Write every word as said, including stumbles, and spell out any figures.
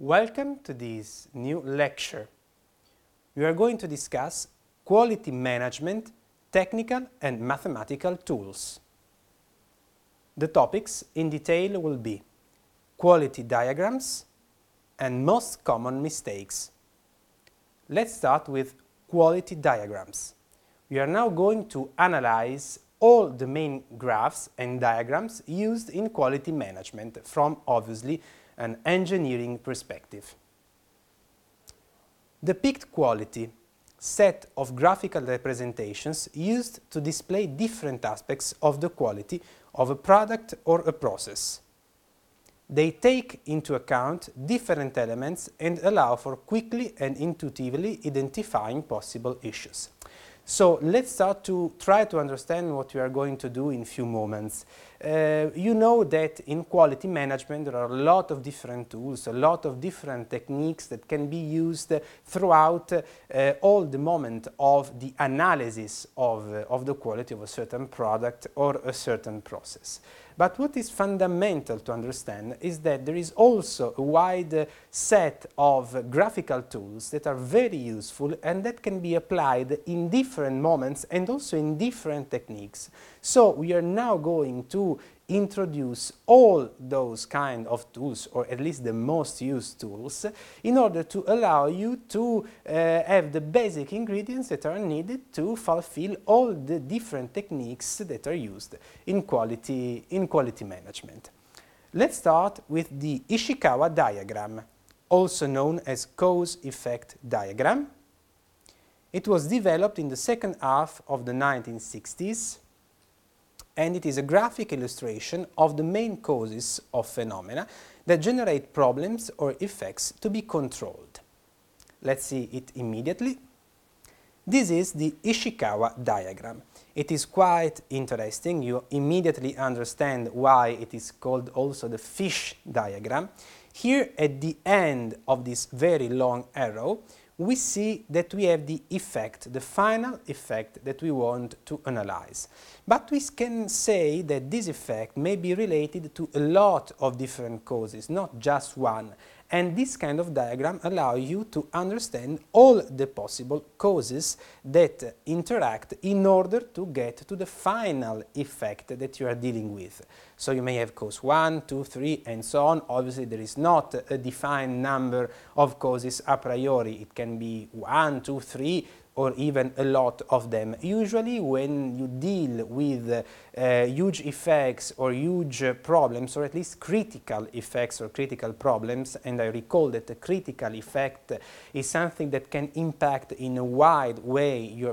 Welcome to this new lecture. We are going to discuss quality management, technical and mathematical tools. The topics in detail will be quality diagrams and most common mistakes. Let's start with quality diagrams. We are now going to analyze all the main graphs and diagrams used in quality management from, obviously, an engineering perspective. The picked quality set of graphical representations used to display different aspects of the quality of a product or a process. They take into account different elements and allow for quickly and intuitively identifying possible issues. So let's start to try to understand what we are going to do in a few moments. Uh, you know that in quality management there are a lot of different tools, a lot of different techniques that can be used throughout uh, all the moment of the analysis of, uh, of the quality of a certain product or a certain process. But what is fundamental to understand is that there is also a wide uh, set of uh, graphical tools that are very useful and that can be applied in different moments and also in different techniques. So we are now going to introduce all those kind of tools, or at least the most used tools, in order to allow you to uh, have the basic ingredients that are needed to fulfill all the different techniques that are used in quality, in quality management. Let's start with the Ishikawa diagram, also known as cause-effect diagram. It was developed in the second half of the nineteen sixties, and it is a graphic illustration of the main causes of phenomena that generate problems or effects to be controlled. Let's see it immediately. This is the Ishikawa diagram. It is quite interesting. You immediately understand why it is called also the fish diagram. Here at the end of this very long arrow, we see that we have the effect, the final effect that we want to analyze. But we can say that this effect may be related to a lot of different causes, not just one. And this kind of diagram allows you to understand all the possible causes that interact in order to get to the final effect that you are dealing with. So you may have cause one, two, three, and so on. Obviously, there is not a defined number of causes a priori. It can be one, two, three, or even a lot of them. Usually when you deal with uh, huge effects or huge uh, problems, or at least critical effects or critical problems, and I recall that a critical effect is something that can impact in a wide way your